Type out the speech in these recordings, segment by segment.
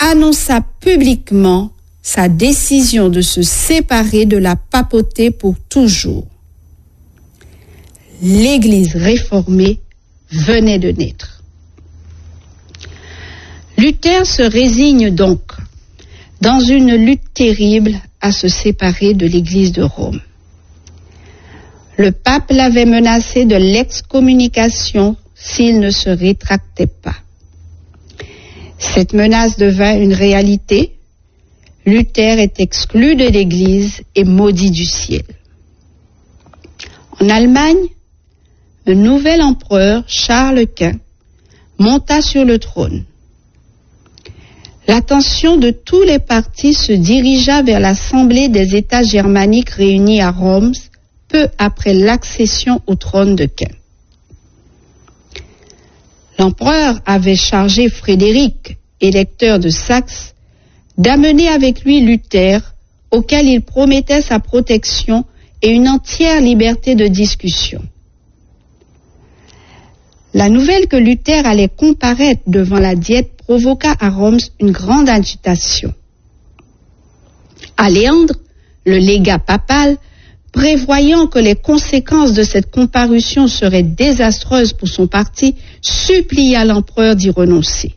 annonça publiquement sa décision de se séparer de la papauté pour toujours. L'Église réformée venait de naître. Luther se résigne donc, dans une lutte terrible, à se séparer de l'Église de Rome. Le pape l'avait menacé de l'excommunication s'il ne se rétractait pas. Cette menace devint une réalité. Luther est exclu de l'Église et maudit du ciel. En Allemagne, un nouvel empereur, Charles Quint, monta sur le trône. L'attention de tous les partis se dirigea vers l'Assemblée des États germaniques réunis à Worms peu après l'accession au trône de Quint. L'empereur avait chargé Frédéric, électeur de Saxe, d'amener avec lui Luther, auquel il promettait sa protection et une entière liberté de discussion. La nouvelle que Luther allait comparaître devant la Diète provoqua à Rome une grande agitation. Aléandre, le légat papal, prévoyant que les conséquences de cette comparution seraient désastreuses pour son parti, supplia l'empereur d'y renoncer.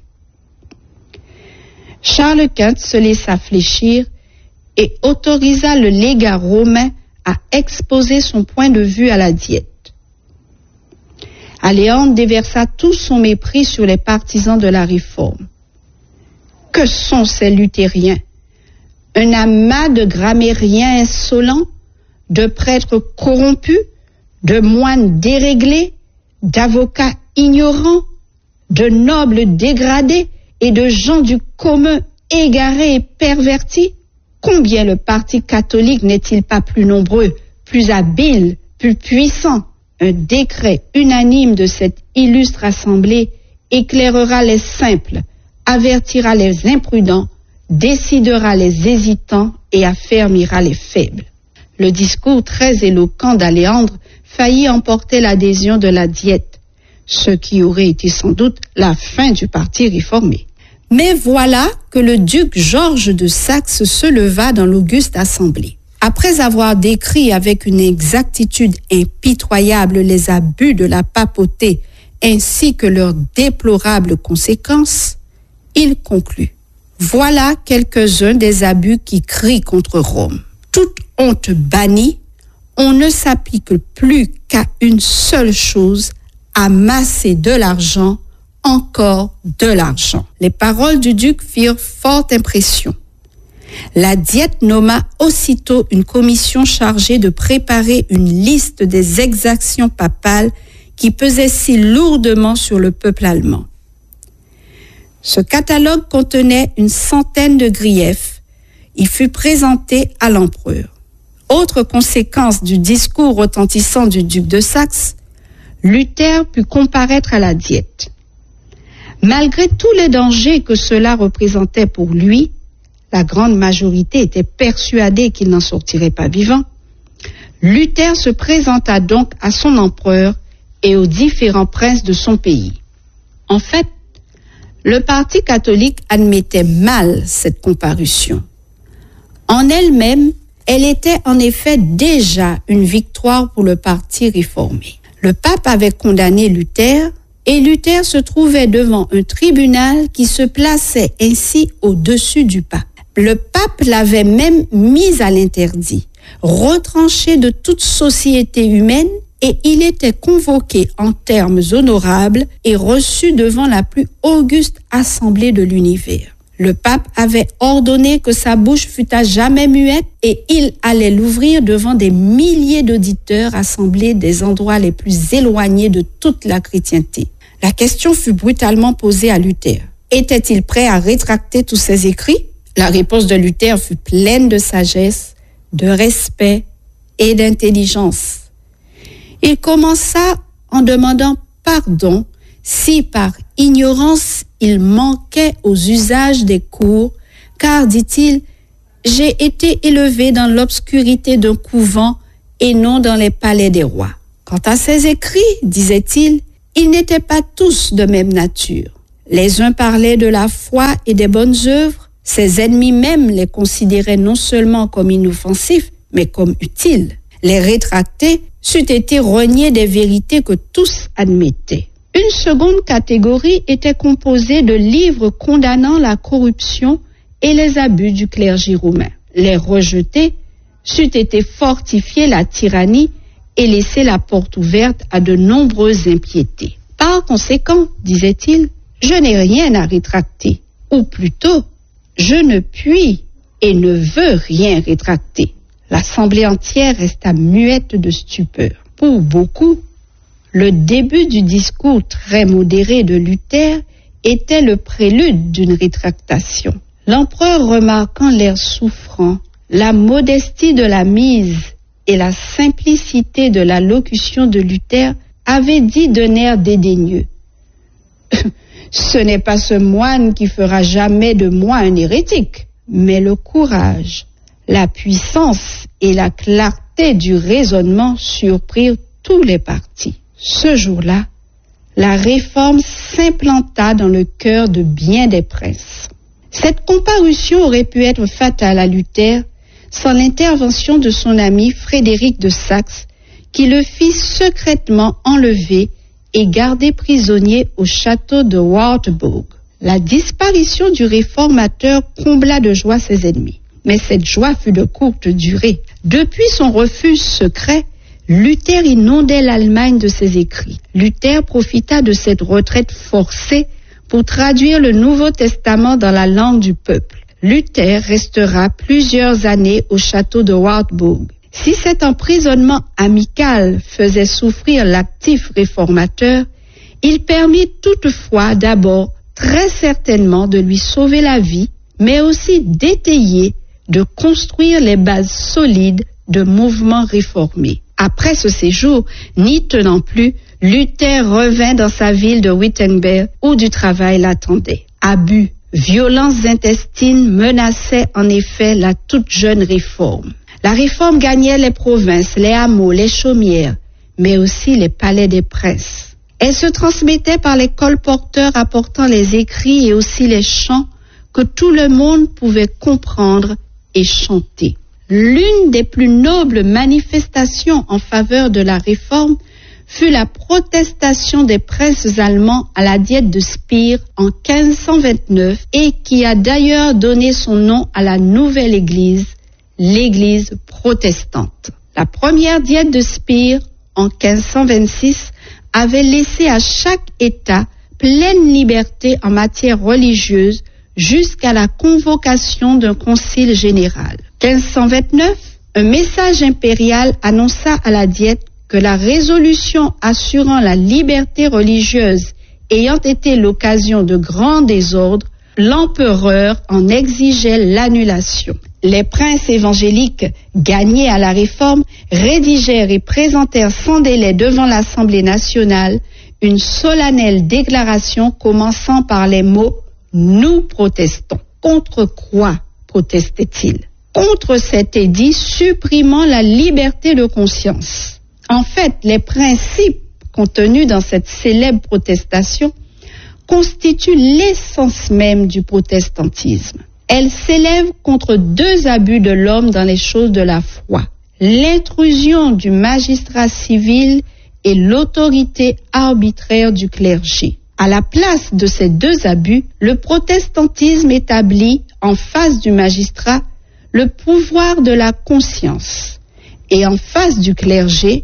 Charles Quint se laissa fléchir et autorisa le légat romain à exposer son point de vue à la Diète. Aléandre déversa tout son mépris sur les partisans de la réforme. Que sont ces luthériens? Un amas de grammairiens insolents, de prêtres corrompus, de moines déréglés, d'avocats ignorants, de nobles dégradés et de gens du commun égarés et pervertis? Combien le parti catholique n'est-il pas plus nombreux, plus habile, plus puissant? Un décret unanime de cette illustre assemblée éclairera les simples, avertira les imprudents, décidera les hésitants et affermira les faibles. Le discours très éloquent d'Aléandre faillit emporter l'adhésion de la Diète, ce qui aurait été sans doute la fin du parti réformé. Mais voilà que le duc Georges de Saxe se leva dans l'auguste assemblée. Après avoir décrit avec une exactitude impitoyable les abus de la papauté ainsi que leurs déplorables conséquences, il conclut: voilà quelques-uns des abus qui crient contre Rome. Toute honte bannie, on ne s'applique plus qu'à une seule chose, amasser de l'argent, encore de l'argent. Les paroles du duc firent forte impression. La Diète nomma aussitôt une commission chargée de préparer une liste des exactions papales qui pesaient si lourdement sur le peuple allemand. Ce catalogue contenait une centaine de griefs. Il fut présenté à l'empereur. Autre conséquence du discours retentissant du duc de Saxe, Luther put comparaître à la Diète. Malgré tous les dangers que cela représentait pour lui, la grande majorité était persuadée qu'il n'en sortirait pas vivant. Luther se présenta donc à son empereur et aux différents princes de son pays. En fait, le parti catholique admettait mal cette comparution. En elle-même, elle était en effet déjà une victoire pour le parti réformé. Le pape avait condamné Luther et Luther se trouvait devant un tribunal qui se plaçait ainsi au-dessus du pape. Le pape l'avait même mis à l'interdit, retranché de toute société humaine, et il était convoqué en termes honorables et reçu devant la plus auguste assemblée de l'univers. Le pape avait ordonné que sa bouche fût à jamais muette et il allait l'ouvrir devant des milliers d'auditeurs assemblés des endroits les plus éloignés de toute la chrétienté. La question fut brutalement posée à Luther. Était-il prêt à rétracter tous ses écrits? La réponse de Luther fut pleine de sagesse, de respect et d'intelligence. Il commença en demandant pardon si par ignorance il manquait aux usages des cours, car, dit-il, j'ai été élevé dans l'obscurité d'un couvent et non dans les palais des rois. Quant à ses écrits, disait-il, ils n'étaient pas tous de même nature. Les uns parlaient de la foi et des bonnes œuvres. Ses ennemis même les considéraient non seulement comme inoffensifs, mais comme utiles. Les rétractés c'eût été renier des vérités que tous admettaient. Une seconde catégorie était composée de livres condamnant la corruption et les abus du clergé romain. Les rejetés c'eût été fortifier la tyrannie et laisser la porte ouverte à de nombreuses impiétés. Par conséquent, disait-il, je n'ai rien à rétracter, ou plutôt, je ne puis et ne veux rien rétracter. L'assemblée entière resta muette de stupeur. Pour beaucoup, le début du discours très modéré de Luther était le prélude d'une rétractation. L'empereur, remarquant l'air souffrant, la modestie de la mise et la simplicité de la locution de Luther, avait dit d'un air dédaigneux: « Ce n'est pas ce moine qui fera jamais de moi un hérétique, mais le courage, la puissance et la clarté du raisonnement surprirent tous les partis. » Ce jour-là, la réforme s'implanta dans le cœur de bien des princes. Cette comparution aurait pu être fatale à Luther sans l'intervention de son ami Frédéric de Saxe, qui le fit secrètement enlever et garder prisonnier au château de Wartburg. La disparition du réformateur combla de joie ses ennemis. Mais cette joie fut de courte durée. Depuis son refuge secret, Luther inondait l'Allemagne de ses écrits. Luther profita de cette retraite forcée pour traduire le Nouveau Testament dans la langue du peuple. Luther restera plusieurs années au château de Wartburg. Si cet emprisonnement amical faisait souffrir l'actif réformateur, il permit toutefois d'abord très certainement de lui sauver la vie, mais aussi d'étayer, de construire les bases solides de mouvements réformés. Après ce séjour, n'y tenant plus, Luther revint dans sa ville de Wittenberg où du travail l'attendait. Abus, violences intestines menaçaient en effet la toute jeune réforme. La réforme gagnait les provinces, les hameaux, les chaumières, mais aussi les palais des princes. Elle se transmettait par les colporteurs apportant les écrits et aussi les chants que tout le monde pouvait comprendre et chanter. L'une des plus nobles manifestations en faveur de la réforme fut la protestation des princes allemands à la diète de Spire en 1529 et qui a d'ailleurs donné son nom à la nouvelle église, l'église protestante. La première diète de Spire en 1526 avait laissé à chaque État pleine liberté en matière religieuse jusqu'à la convocation d'un concile général. 1529, un message impérial annonça à la diète que la résolution assurant la liberté religieuse ayant été l'occasion de grands désordres, l'empereur en exigeait l'annulation. Les princes évangéliques gagnés à la réforme rédigèrent et présentèrent sans délai devant l'Assemblée nationale une solennelle déclaration commençant par les mots « Nous protestons ». Contre quoi protestaient-ils? Contre cet édit supprimant la liberté de conscience. En fait, les principes contenus dans cette célèbre protestation constituent l'essence même du protestantisme. Elle s'élève contre deux abus de l'homme dans les choses de la foi: l'intrusion du magistrat civil et l'autorité arbitraire du clergé. À la place de ces deux abus, le protestantisme établit en face du magistrat le pouvoir de la conscience et en face du clergé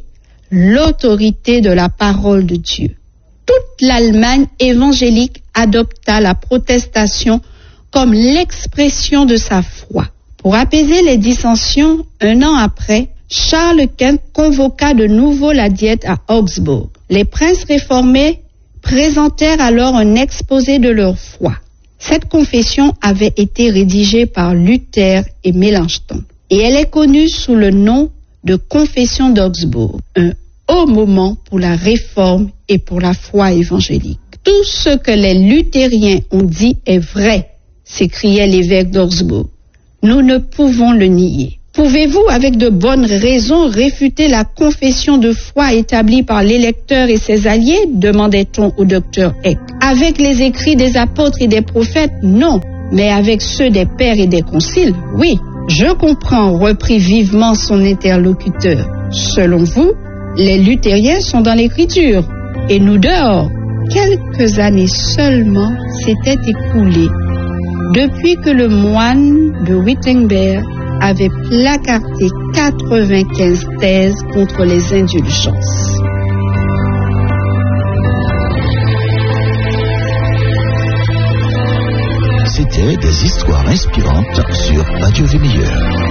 l'autorité de la parole de Dieu. Toute l'Allemagne évangélique adopta la protestation comme l'expression de sa foi. Pour apaiser les dissensions, un an après, Charles Quint convoqua de nouveau la diète à Augsbourg. Les princes réformés présentèrent alors un exposé de leur foi. Cette confession avait été rédigée par Luther et Mélanchthon et elle est connue sous le nom de Confession d'Augsbourg, un haut moment pour la réforme et pour la foi évangélique. Tout ce que les luthériens ont dit est vrai, s'écriait l'évêque d'Augsbourg. Nous ne pouvons le nier. Pouvez-vous, avec de bonnes raisons, réfuter la confession de foi établie par l'électeur et ses alliés, demandait-on au docteur Eck. Avec les écrits des apôtres et des prophètes, non, mais avec ceux des pères et des conciles, oui. Je comprends, reprit vivement son interlocuteur. Selon vous, les luthériens sont dans l'écriture, et nous dehors. Quelques années seulement s'étaient écoulées depuis que le moine de Wittenberg avait placardé 95 thèses contre les indulgences. C'était des histoires inspirantes sur Radio Vie Meilleure.